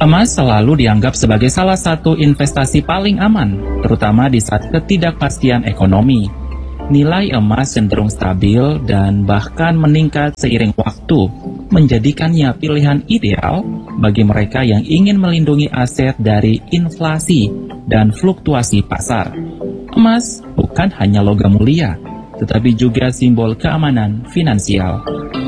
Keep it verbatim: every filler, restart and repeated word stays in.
Emas selalu dianggap sebagai salah satu investasi paling aman, terutama di saat ketidakpastian ekonomi. Nilai emas cenderung stabil dan bahkan meningkat seiring waktu, menjadikannya pilihan ideal bagi mereka yang ingin melindungi aset dari inflasi dan fluktuasi pasar. Emas bukan hanya logam mulia, tetapi juga simbol keamanan finansial.